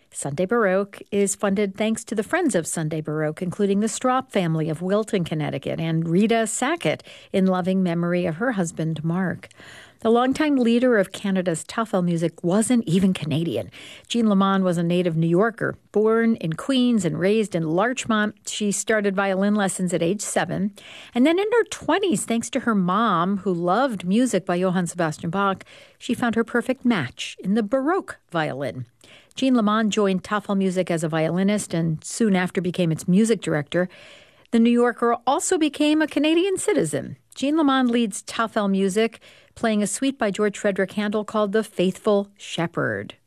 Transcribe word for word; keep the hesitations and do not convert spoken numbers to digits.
Sunday Baroque is funded thanks to the Friends of Sunday Baroque, including the Stroup family of Wilton, Connecticut, and Rita Sackett, in loving memory of her husband, Mark. The longtime leader of Canada's Tafel music wasn't even Canadian. Jean Lamond was a native New Yorker. Born in Queens and raised in Larchmont, she started violin lessons at age seven. And then in her twenties, thanks to her mom, who loved music by Johann Sebastian Bach, she found her perfect match in the Baroque violin. Jean Lamond joined Tafel Music as a violinist and soon after became its music director. The New Yorker also became a Canadian citizen. Jean Lamond leads Tafel Music, playing a suite by George Frederick Handel called The Faithful Shepherd.